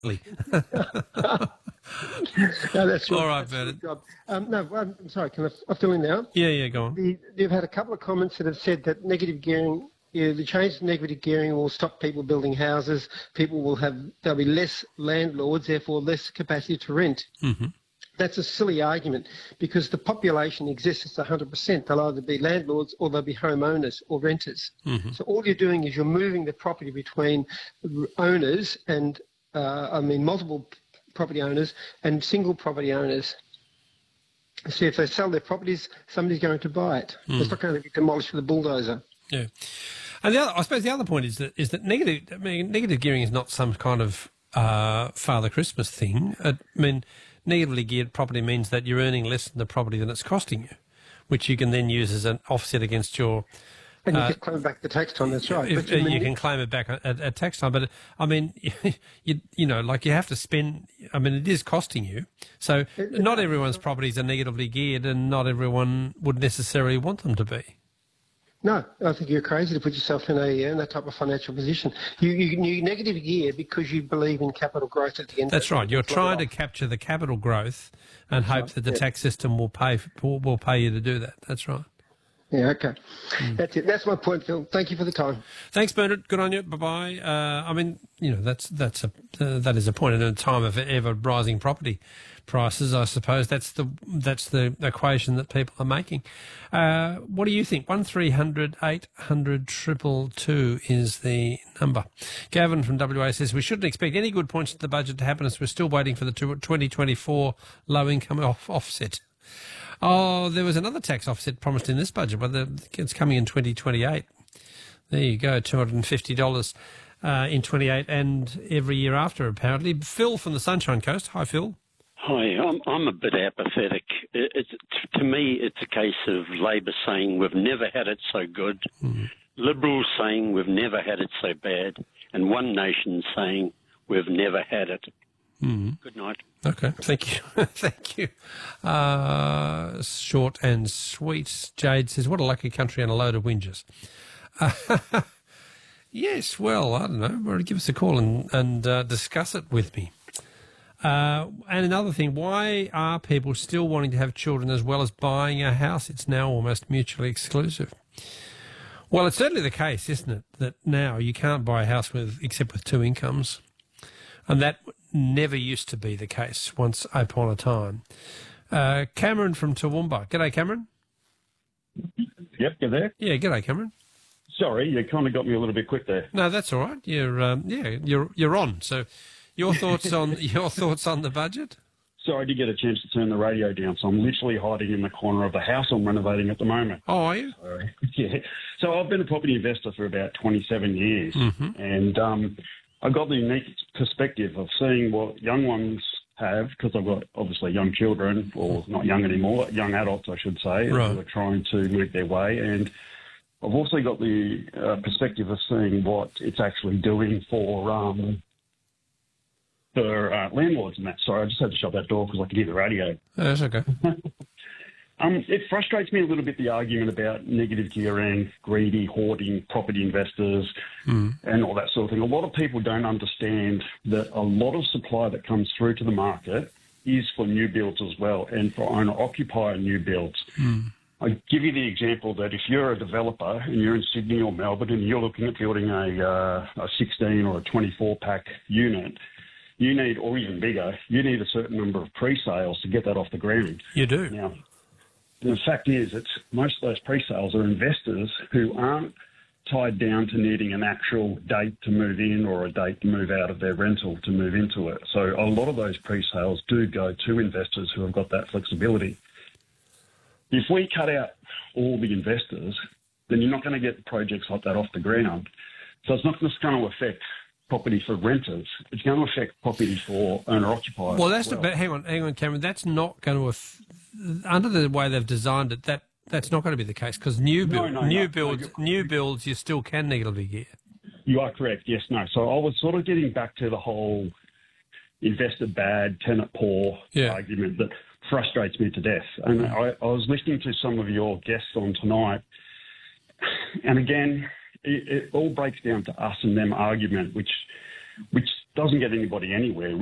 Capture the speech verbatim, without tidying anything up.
No, that's your, All right, that's your Bernard. job. Um, no, I'm I'm sorry, can I, I fill in now? Yeah, yeah, go on. The, you've had a couple of comments that have said that negative gearing, yeah, the change to negative gearing will stop people building houses. People will have, there'll be less landlords, therefore less capacity to rent. Mm-hmm. That's a silly argument because the population exists as one hundred percent. They'll either be landlords or they'll be homeowners or renters. Mm-hmm. So all you're doing is you're moving the property between owners and, uh, I mean, multiple property owners and single property owners. See, if they sell their properties, somebody's going to buy it. Mm. It's not going to be demolished with a bulldozer. Yeah. And the other, I suppose the other point is that is that negative, I mean, negative gearing is not some kind of uh, Father Christmas thing. I mean, negatively geared property means that you're earning less than the property than it's costing you, which you can then use as an offset against your... And you uh, can claim back the tax time, that's right. If, But you mean, can claim it back at, at tax time. But, I mean, you, you know, like you have to spend... I mean, it is costing you. So it, not it, everyone's properties are negatively geared and not everyone would necessarily want them to be. No, I think you're crazy to put yourself in a in that type of financial position. You, you, you negative gear because you believe in capital growth at the end. That's of right. You're trying to off. capture the capital growth and hope right, that the yeah. tax system will pay will, will pay you to do that. That's right. Yeah, okay. Mm. That's it. That's my point, Phil. Thank you for the time. Thanks, Bernard. Good on you. Bye bye. Uh, I mean, you know, that's that's a uh, that is a point. And in a time of ever rising property prices, I suppose that's the that's the equation that people are making. Uh, what do you think? One three hundred eight hundred triple two is the number. Gavin from W A says we shouldn't expect any good points to the budget to happen as we're still waiting for the twenty twenty-four low income off offset. Oh, there was another tax offset promised in this budget, but it's coming in twenty twenty-eight. There you go, two hundred fifty dollars uh, in twenty-eight and every year after, apparently. Phil from the Sunshine Coast. Hi, Phil. Hi, I'm, I'm a bit apathetic. It, it's, to me, it's a case of Labor saying we've never had it so good, mm. Liberals saying we've never had it so bad, and One Nation saying we've never had it. Mm. Good night. Okay, thank you. Thank you. Uh, short and sweet. Jade says, what a lucky country and a load of whingers. Uh, yes, well, I don't know. Well, give us a call and, and uh, discuss it with me. Uh, and another thing, why are people still wanting to have children as well as buying a house? It's now almost mutually exclusive. Well, it's certainly the case, isn't it, that now you can't buy a house with except with two incomes. And that never used to be the case once upon a time. Uh, Cameron from Toowoomba. G'day, Cameron. Yep, you there? Yeah, g'day, Cameron. Sorry, you kind of got me a little bit quick there. No, that's all right. You're um, yeah, you're you're on. So, your thoughts on your thoughts on the budget? Sorry, I did get a chance to turn the radio down, so I'm literally hiding in the corner of the house I'm renovating at the moment. Oh, are you? So, yeah. So I've been a property investor for about twenty-seven years, mm-hmm. and um, I got the unique perspective of seeing what young ones have, because I've got obviously young children, or not young anymore, young adults, I should say, right. who are trying to make their way. And I've also got the uh, perspective of seeing what it's actually doing for um, for uh, landlords and that. Sorry, I just had to shut that door because I could hear the radio. Oh, that's okay. Um, it frustrates me a little bit, the argument about negative gearing, greedy, hoarding property investors mm. and all that sort of thing. A lot of people don't understand that a lot of supply that comes through to the market is for new builds as well, and for owner-occupier new builds. Mm. I give you the example that if you're a developer and you're in Sydney or Melbourne and you're looking at building a, uh, a sixteen or a twenty-four pack unit, you need, or even bigger, you need a certain number of pre-sales to get that off the ground. You do. Now, the fact is, it's most of those pre-sales are investors who aren't tied down to needing an actual date to move in or a date to move out of their rental to move into it. So a lot of those pre-sales do go to investors who have got that flexibility. If we cut out all the investors, then you're not going to get projects like that off the ground. So it's not just going to affect property for renters. It's going to affect property for owner-occupiers. Well, that's well. Not, hang on, hang on, Cameron. That's not going to affect. Under the way they've designed it, that that's not going to be the case because new build, no, no, new no, builds, no, new builds, you still can negatively gear. You are correct. Yes, no. So I was sort of getting back to the whole investor bad, tenant poor yeah. argument that frustrates me to death. And I, I was listening to some of your guests on tonight, and again, it, it all breaks down to us and them argument, which which doesn't get anybody anywhere.